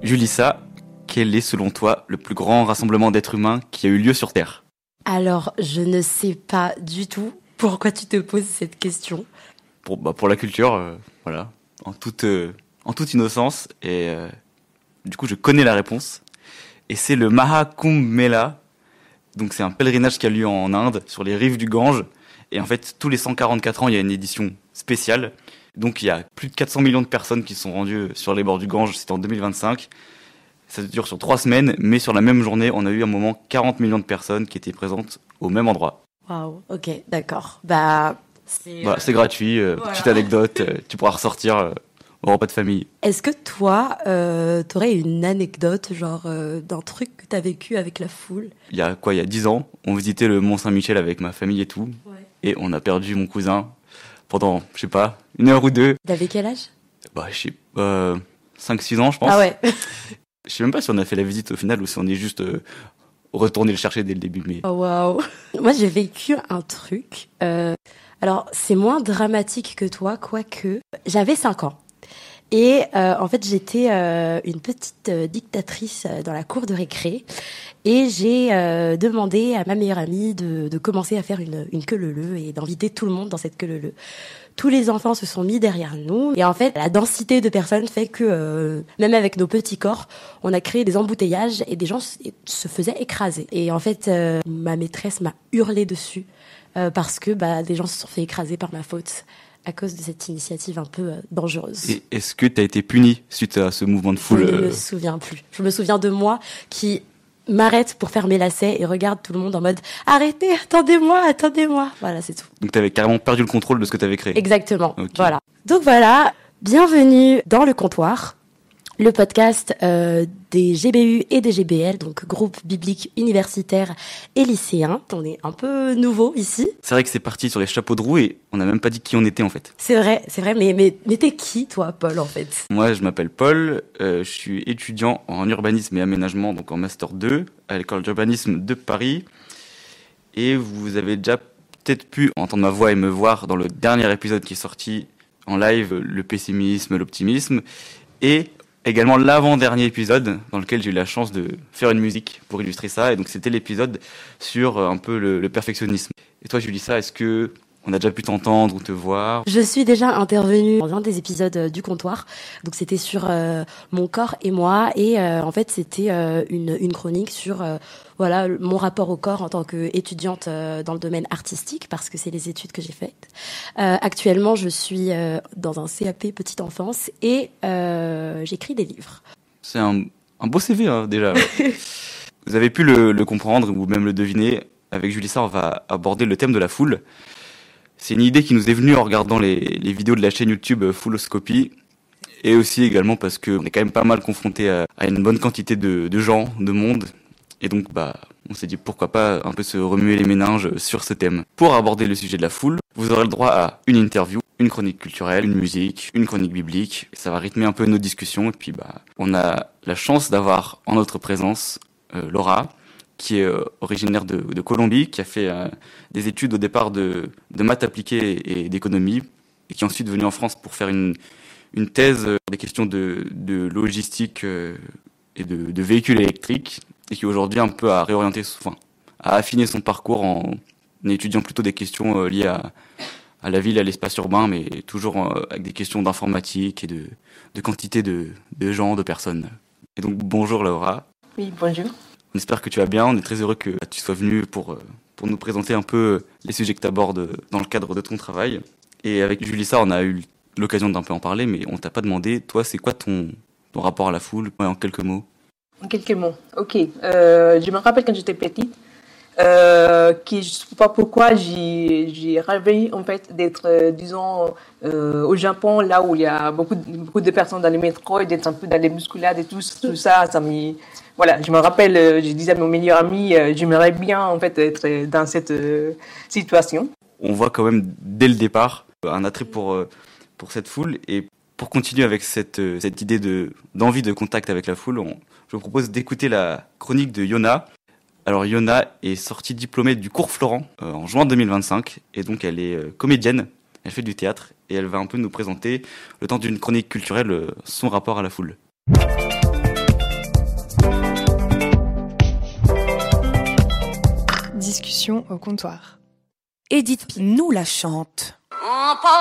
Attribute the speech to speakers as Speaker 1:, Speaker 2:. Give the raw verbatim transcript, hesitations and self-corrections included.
Speaker 1: Julissa, quel est selon toi le plus grand rassemblement d'êtres humains qui a eu lieu sur Terre ?
Speaker 2: Alors, je ne sais pas du tout pourquoi tu te poses cette question.
Speaker 1: Pour, bah, pour la culture, euh, voilà, en toute, euh, en toute innocence. Et euh, du coup, je connais la réponse. Et c'est le Mahakumbh Mela. Donc, c'est un pèlerinage qui a lieu en Inde, sur les rives du Gange. Et en fait, tous les cent quarante-quatre ans, il y a une édition spéciale. Donc, il y a plus de quatre cents millions de personnes qui sont rendues sur les bords du Gange. C'était en deux mille vingt-cinq. Ça dure sur trois semaines, mais sur la même journée, on a eu un moment quarante millions de personnes qui étaient présentes au même endroit.
Speaker 2: Waouh, ok, d'accord. Bah, c'est,
Speaker 1: bah,
Speaker 2: euh...
Speaker 1: c'est gratuit, euh, voilà. Petite anecdote, euh, tu pourras ressortir euh, au repas de famille.
Speaker 2: Est-ce que toi, euh, t'aurais une anecdote, genre euh, d'un truc que t'as vécu avec la foule ?
Speaker 1: Il y a quoi, il y a dix ans, on visitait le Mont Saint-Michel avec ma famille et tout, ouais. Et on a perdu mon cousin pendant, je sais pas, une heure ou deux.
Speaker 2: T'avais quel âge ?
Speaker 1: Bah, je sais pas, euh, cinq six ans, je pense.
Speaker 2: Ah ouais.
Speaker 1: Je sais même pas si on a fait la visite au final ou si on est juste euh, retourné le chercher dès le début. Mais...
Speaker 2: Oh waouh. Moi, j'ai vécu un truc. Euh, alors, c'est moins dramatique que toi, quoique. J'avais cinq ans. Et euh, en fait, j'étais euh, une petite euh, dictatrice dans la cour de récré. Et j'ai euh, demandé à ma meilleure amie de, de commencer à faire une, une queue leu-leu et d'inviter tout le monde dans cette queue leu-leu. Tous les enfants se sont mis derrière nous. Et en fait, la densité de personnes fait que, euh, même avec nos petits corps, on a créé des embouteillages et des gens se faisaient écraser. Et en fait, euh, ma maîtresse m'a hurlé dessus euh, parce que bah, des gens se sont fait écraser par ma faute à cause de cette initiative un peu euh, dangereuse.
Speaker 1: Et est-ce que tu as été puni suite à ce mouvement de foule ?
Speaker 2: Je ne me souviens plus. Je me souviens de moi qui m'arrête pour faire mes lacets et regarde tout le monde en mode « Arrêtez, attendez-moi, attendez-moi ». Voilà, c'est tout.
Speaker 1: Donc tu avais carrément perdu le contrôle de ce que tu avais créé.
Speaker 2: Exactement,
Speaker 1: okay.
Speaker 2: Voilà. Donc voilà, bienvenue dans le comptoir, le podcast euh, des G B U et des G B L, donc groupe biblique universitaire et lycéen. On est un peu nouveau ici.
Speaker 1: C'est vrai que c'est parti sur les chapeaux de roue et on n'a même pas dit qui on était en fait.
Speaker 2: C'est vrai, c'est vrai, mais, mais, mais t'es qui toi, Paul, en fait ?
Speaker 1: Moi, je m'appelle Paul, euh, je suis étudiant en urbanisme et aménagement, donc en Master deux, à l'école d'urbanisme de Paris. Et vous avez déjà peut-être pu entendre ma voix et me voir dans le dernier épisode qui est sorti en live, le pessimisme, l'optimisme, et également l'avant-dernier épisode dans lequel j'ai eu la chance de faire une musique pour illustrer ça. Et donc c'était l'épisode sur un peu le, le perfectionnisme. Et toi, Julissa, est-ce que on a déjà pu t'entendre ou te voir ?
Speaker 2: Je suis déjà intervenue dans un des épisodes euh, du comptoir. Donc c'était sur euh, mon corps et moi. Et euh, en fait, c'était euh, une, une chronique sur euh, voilà mon rapport au corps en tant qu'étudiante euh, dans le domaine artistique, parce que c'est les études que j'ai faites. Euh, actuellement, je suis euh, dans un C A P petite enfance et euh, j'écris des livres.
Speaker 1: C'est un, un beau C V hein, déjà. Vous avez pu le, le comprendre ou même le deviner. Avec Julissa, on va aborder le thème de la foule. C'est une idée qui nous est venue en regardant les, les vidéos de la chaîne YouTube Fouloscopie, et aussi également parce qu'on est quand même pas mal confronté à, à une bonne quantité de, de gens, de monde, et donc bah on s'est dit pourquoi pas un peu se remuer les méninges sur ce thème. Pour aborder le sujet de la foule, vous aurez le droit à une interview, une chronique culturelle, une musique, une chronique biblique. Ça va rythmer un peu nos discussions, et puis bah on a la chance d'avoir en notre présence euh, Laura, qui est euh, originaire de, de Colombie, qui a fait euh, des études au départ de, de maths appliquées et d'économie, et qui est ensuite venue en France pour faire une, une thèse sur des questions de, de logistique euh, et de, de véhicules électriques, et qui aujourd'hui un peu a réorienté, enfin, a affiné son parcours en, en étudiant plutôt des questions euh, liées à, à la ville, à l'espace urbain, mais toujours euh, avec des questions d'informatique et de, de quantité de, de gens, de personnes. Et donc bonjour Laura.
Speaker 3: Oui, bonjour.
Speaker 1: On espère que tu vas bien, on est très heureux que tu sois venu pour, pour nous présenter un peu les sujets que tu abordes dans le cadre de ton travail. Et avec Julissa, on a eu l'occasion d'un peu en parler, mais on t'a pas demandé, toi, c'est quoi ton, ton rapport à la foule, ouais, en quelques mots ?
Speaker 3: En quelques mots, ok. Euh, je me rappelle quand j'étais petite, euh, que je ne sais pas pourquoi, j'ai, j'ai rêvé en fait d'être, euh, disons, euh, au Japon, là où il y a beaucoup, beaucoup de personnes dans les métros, et d'être un peu dans les bousculades et tout, tout ça, ça m'y... Voilà, je me rappelle, euh, je disais à mon meilleur ami, euh, j'aimerais bien en fait être dans cette euh, situation.
Speaker 1: On voit quand même dès le départ un attrait pour, euh, pour cette foule, et pour continuer avec cette, euh, cette idée de, d'envie de contact avec la foule, on, je vous propose d'écouter la chronique de Yona. Alors Yona est sortie diplômée du cours Florent euh, en juin deux mille vingt-cinq, et donc elle est euh, comédienne, elle fait du théâtre, et elle va un peu nous présenter, le temps d'une chronique culturelle, euh, son rapport à la foule.
Speaker 4: discussion au comptoir.
Speaker 5: Edith nous la chante.
Speaker 6: On